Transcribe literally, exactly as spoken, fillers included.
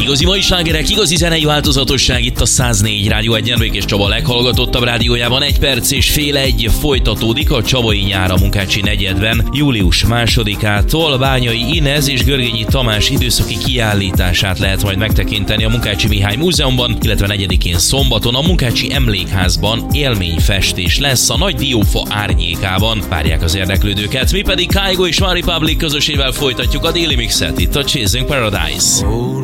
Igazi mai slágerek, igazi zenei változatosság itt a száznégy Rádió Egyen, Békés Csaba leghallgatottabb rádiójában. Egy perc és fél egy folytatódik a Csabai nyár a Munkácsi negyedben. Július másodikától Bányai Inez és Görgényi Tamás időszaki kiállítását lehet majd megtekinteni a Munkácsi Mihály Múzeumban, illetve negyedikén szombaton a Munkácsi Emlékházban élményfestés lesz a Nagy Diófa árnyékában. Várják az érdeklődőket, mi pedig Kygo és OneRepublic közösével folytatjuk a Daily Mixet itt a Chasing Paradise.